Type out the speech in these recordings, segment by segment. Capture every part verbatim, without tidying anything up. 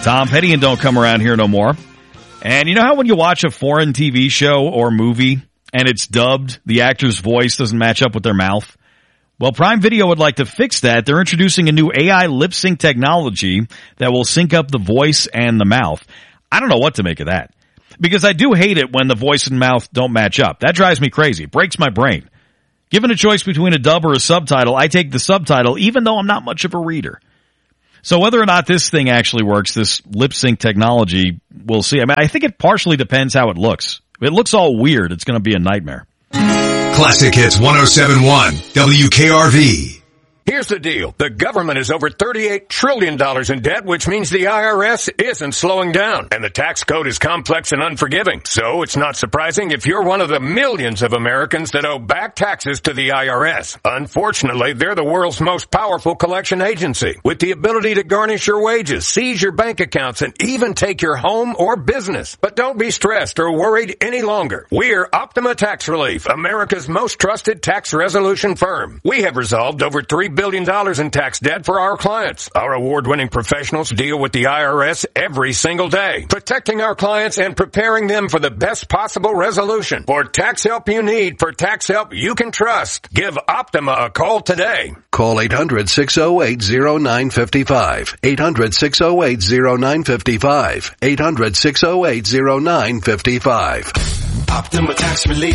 Tom Petty and Don't Come Around Here No More. And you know how when you watch a foreign T V show or movie and it's dubbed, the actor's voice doesn't match up with their mouth? Well, Prime Video would like to fix that. They're introducing a new A I lip sync technology that will sync up the voice and the mouth. I don't know what to make of that, because I do hate it when the voice and mouth don't match up. That drives me crazy. It breaks my brain. Given a choice between a dub or a subtitle, I take the subtitle, even though I'm not much of a reader. So whether or not this thing actually works, this lip sync technology, we'll see. I mean, I think it partially depends how it looks. If it looks all weird, it's going to be a nightmare. Classic Hits one oh seven point one W K R V. Here's the deal. The government is over thirty-eight trillion dollars in debt, which means the I R S isn't slowing down. And the tax code is complex and unforgiving. So it's not surprising if you're one of the millions of Americans that owe back taxes to the I R S. Unfortunately, they're the world's most powerful collection agency, with the ability to garnish your wages, seize your bank accounts, and even take your home or business. But don't be stressed or worried any longer. We're Optima Tax Relief, America's most trusted tax resolution firm. We have resolved over three billion dollars in tax debt for our clients. Our award-winning professionals deal with the I R S every single day, protecting our clients and preparing them for the best possible resolution. For tax help you need, for tax help you can trust, give Optima a call today. Call eight hundred, six oh eight, oh nine five five. eight hundred, six oh eight, oh nine five five. eight hundred, six oh eight, oh nine five five. Optima Tax Relief.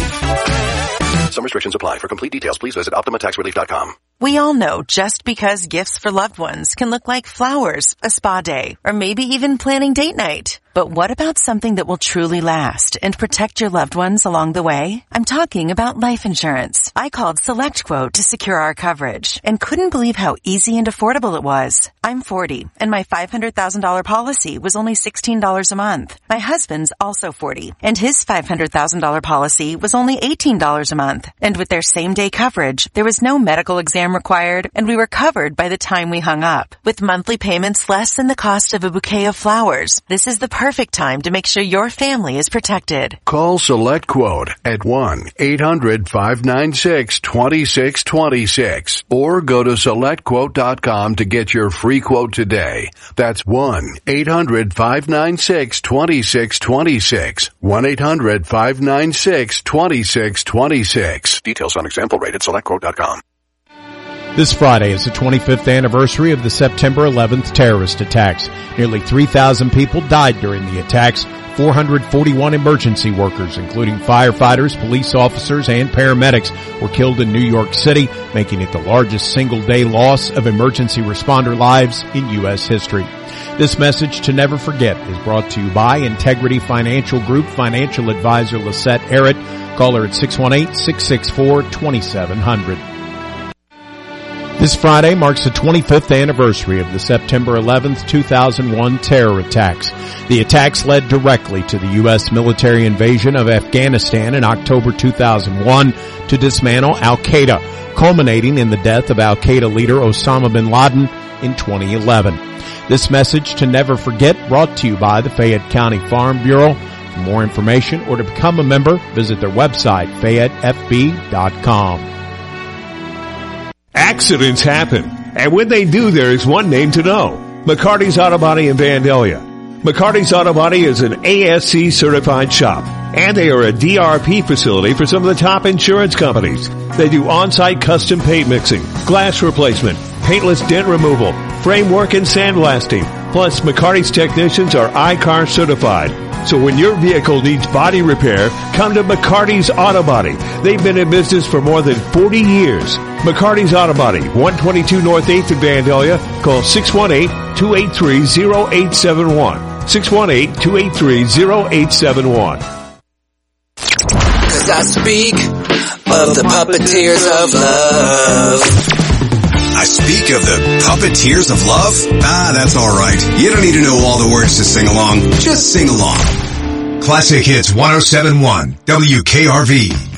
Some restrictions apply. For complete details, please visit optima tax relief dot com. We all know just because gifts for loved ones can look like flowers, a spa day, or maybe even planning date night. But what about something that will truly last and protect your loved ones along the way? I'm talking about life insurance. I called SelectQuote to secure our coverage and couldn't believe how easy and affordable it was. I'm forty, and my five hundred thousand dollars policy was only sixteen dollars a month. My husband's also forty, and his five hundred thousand dollars policy was only eighteen dollars a month. And with their same-day coverage, there was no medical exam required, and we were covered by the time we hung up. With monthly payments less than the cost of a bouquet of flowers, this is the perfect time to make sure your family is protected. Call SelectQuote at one eight hundred, five nine six, two six two six or go to select quote dot com to get your free quote today. That's one eight hundred, five nine six, two six two six. one eight hundred, five nine six, two six two six. Details on example rate at select quote dot com. This Friday is the twenty-fifth anniversary of the September eleventh terrorist attacks. Nearly three thousand people died during the attacks. four hundred forty-one emergency workers, including firefighters, police officers, and paramedics, were killed in New York City, making it the largest single-day loss of emergency responder lives in U S history. This message to never forget is brought to you by Integrity Financial Group financial advisor Lisette Errett. Call her at six one eight, six six four, two seven zero zero. This Friday marks the twenty-fifth anniversary of the September eleventh, two thousand one terror attacks. The attacks led directly to the U S military invasion of Afghanistan in October two thousand one to dismantle al-Qaeda, culminating in the death of al-Qaeda leader Osama bin Laden in twenty eleven. This message to never forget brought to you by the Fayette County Farm Bureau. For more information or to become a member, visit their website, fayette f b dot com. Accidents happen, and when they do, there is one name to know. McCarty's Auto Body in Vandalia. McCarty's Auto Body is an A S C certified shop, and they are a D R P facility for some of the top insurance companies. They do on-site custom paint mixing, glass replacement, paintless dent removal, framework and sandblasting. Plus, McCarty's technicians are I C A R certified. So when your vehicle needs body repair, come to McCarty's Auto Body. They've been in business for more than forty years. McCarty's Auto Body, one twenty-two North eighth in Vandalia. Call six one eight, two eight three, zero eight seven one. six one eight, two eight three, zero eight seven one. Cause I speak of the puppeteers of love. I speak of the puppeteers of love? Ah, that's alright. You don't need to know all the words to sing along. Just sing along. Classic Hits one oh seven point one W K R V.